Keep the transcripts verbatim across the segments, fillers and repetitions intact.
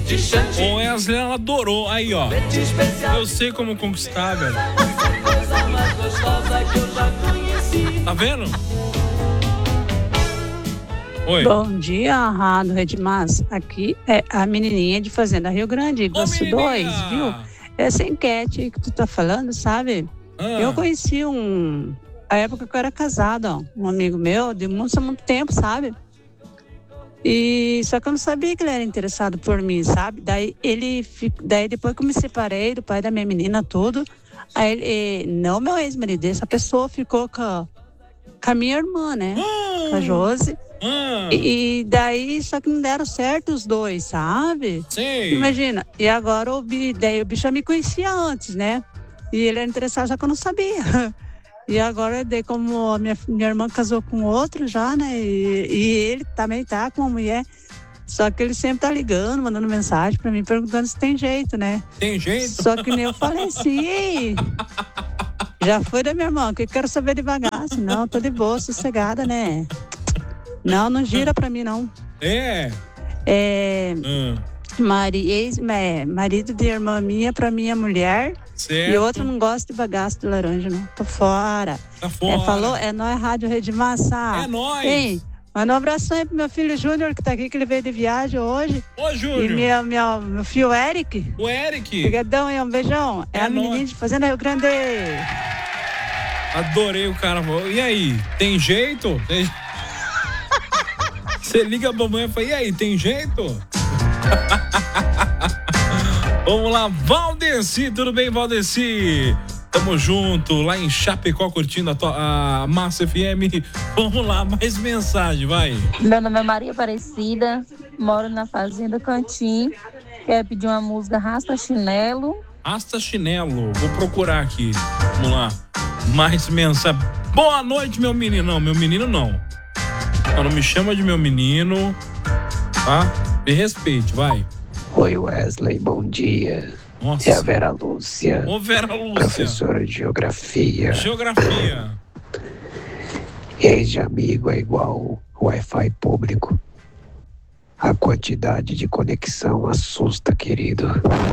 O Wesley, ela adorou. Aí, ó. Eu sei como conquistar, velho. Tá vendo? Oi. Bom dia, Rádio Rede Massa. Aqui é a menininha de Fazenda Rio Grande, Iguaçu dois, viu? Essa enquete aí que tu tá falando, sabe? Ah. Eu conheci um... A época que eu era casada, ó, um amigo meu, de muito, muito tempo, sabe? E só que eu não sabia que ele era interessado por mim, sabe? Daí ele, daí depois que eu me separei do pai da minha menina, tudo, aí ele, não meu ex-marido, essa pessoa ficou com a, com a minha irmã, né? Com a Josi. Ah. E, e daí, só que não deram certo os dois, sabe? Sim. Imagina, e agora o, daí, o bicho já me conhecia antes, né? E ele era interessado, só que eu não sabia. E agora, daí, como a minha, minha irmã casou com outro já, né? E, e ele também tá com uma mulher. Só que ele sempre tá ligando, mandando mensagem pra mim, perguntando se tem jeito, né? Tem jeito? Só que nem eu falei assim, já foi da minha irmã, que eu quero saber devagar, senão eu tô de boa, sossegada, né? Não, não gira pra mim, não. É? É... Hum. Mari, ex, é, marido de irmã minha pra minha mulher. Certo. E outro não gosta de bagaço de laranja, não. Tô fora. Tá fora. É, falou, é nóis, Rádio Rede Massa. É nóis. Hein? Manda um abração aí pro meu filho Júnior, que tá aqui, que ele veio de viagem hoje. Ô, Júnior. E minha, minha, meu filho Eric. O Eric. Obrigadão aí, um beijão. É, É a menininha de Fazenda Rio Grande. Adorei o cara. E aí, tem jeito? Tem... Você liga a mamãe e fala, e aí, tem jeito? Vamos lá, Valdeci, tudo bem, Valdeci? Tamo junto, lá em Chapecó, curtindo a, to- a Massa F M. Vamos lá, mais mensagem, vai. Meu nome é Maria Aparecida, moro na Fazenda Cantim. Quero pedir uma música Rasta Chinelo. Rasta Chinelo, vou procurar aqui. Vamos lá, mais mensagem. Boa noite, meu menino. Não, meu menino não. Não me chama de meu menino, tá? Me respeite, vai. Oi, Wesley, bom dia. Nossa. É a Vera Lúcia. Ô, Vera Lúcia. Professora de Geografia. Geografia. Ex de amigo é igual Wi-Fi público. A quantidade de conexão assusta, querido.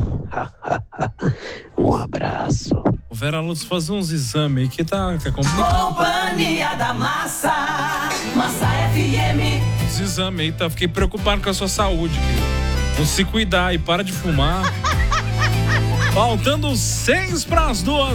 Um abraço. O Vera Lúcia, fazer uns exames aí que tá, que é complicado. Companhia da Massa, Massa F M. Os exames aí, tá? Fiquei preocupado com a sua saúde, querido. Não se cuidar e para de fumar. Faltando seis para as duas.